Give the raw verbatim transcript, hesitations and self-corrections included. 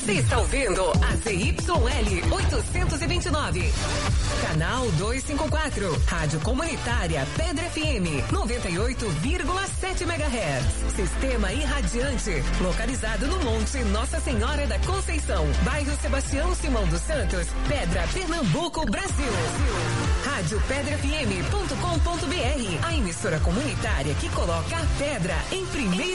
Você está ouvindo a Z Y L oitocentos e vinte e nove. Canal duzentos e cinquenta e quatro. Rádio Comunitária Pedra F M noventa e oito vírgula sete megahertz. Sistema irradiante. Localizado no Monte Nossa Senhora da Conceição. Bairro Sebastião Simão dos Santos. Pedra, Pernambuco, Brasil. Rádio Pedra F M ponto com ponto B R. A emissora comunitária que coloca a pedra em primeiro